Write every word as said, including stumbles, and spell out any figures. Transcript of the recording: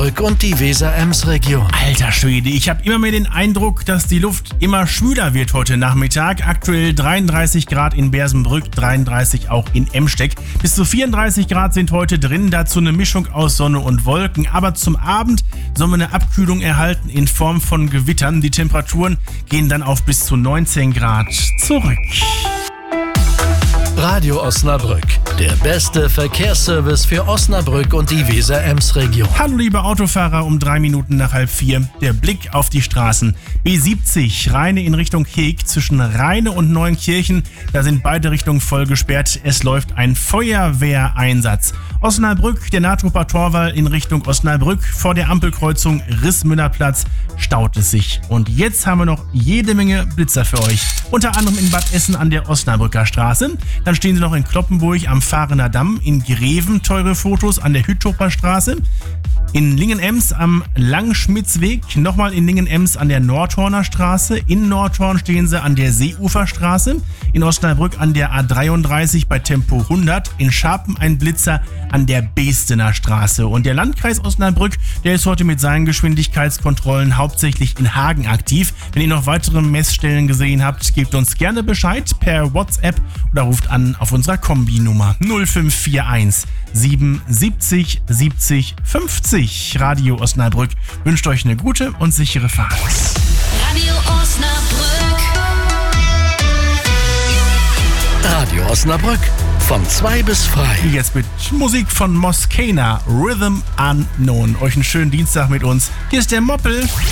Osnabrück und die Weser-Ems-Region. Alter Schwede, ich habe immer mehr den Eindruck, dass die Luft immer schwüler wird heute Nachmittag. Aktuell dreiunddreißig Grad in Bersenbrück, dreiunddreißig auch in Emsteck. Bis zu vierunddreißig Grad sind heute drin, dazu eine Mischung aus Sonne und Wolken. Aber zum Abend sollen wir eine Abkühlung erhalten in Form von Gewittern. Die Temperaturen gehen dann auf bis zu neunzehn Grad zurück. Radio Osnabrück, der beste Verkehrsservice für Osnabrück und die Weser-Ems-Region. Hallo liebe Autofahrer, um drei Minuten nach halb vier. Der Blick auf die Straßen. B siebzig, Rheine in Richtung Heeg, zwischen Rheine und Neuenkirchen. Da sind beide Richtungen voll gesperrt. Es läuft ein Feuerwehreinsatz. Osnabrück, der Nahtruper Torwall in Richtung Osnabrück. Vor der Ampelkreuzung Rissmüllerplatz staut es sich. Und jetzt haben wir noch jede Menge Blitzer für euch. Unter anderem in Bad Essen an der Osnabrücker Straße. Dann stehen sie noch in Kloppenburg am Fahrener Damm, in Greven teure Fotos an der Hüttoper Straße, in Lingen-Ems am Langschmitzweg, nochmal in Lingen-Ems an der Nordhorner Straße, in Nordhorn stehen sie an der Seeuferstraße, in Osnabrück an der A dreiunddreißig bei Tempo hundert, in Scharpen ein Blitzer an der Beestener Straße. Und der Landkreis Osnabrück, der ist heute mit seinen Geschwindigkeitskontrollen hauptsächlich in Hagen aktiv. Wenn ihr noch weitere Messstellen gesehen habt, gebt uns gerne Bescheid per WhatsApp oder ruft an auf unserer Kombi-Nummer null fünf vier eins sieben siebzig siebzig fünfzig. Radio Osnabrück wünscht euch eine gute und sichere Fahrt. Radio Osnabrück. Radio Osnabrück, von zwei bis frei. Jetzt mit Musik von Moskena, Rhythm Unknown. Euch einen schönen Dienstag mit uns. Hier ist der Moppel.